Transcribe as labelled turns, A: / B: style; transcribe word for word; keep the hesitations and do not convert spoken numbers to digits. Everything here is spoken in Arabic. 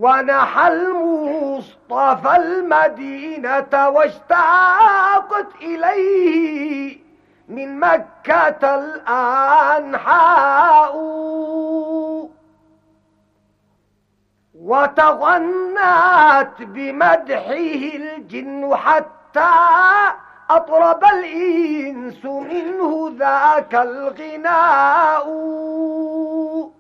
A: ونحى المصطفى المدينة واشتاقت إليه من مكة الأنحاء، وتغنت بمدحه الجن حتى أطرب الإنس منه ذاك الغناء.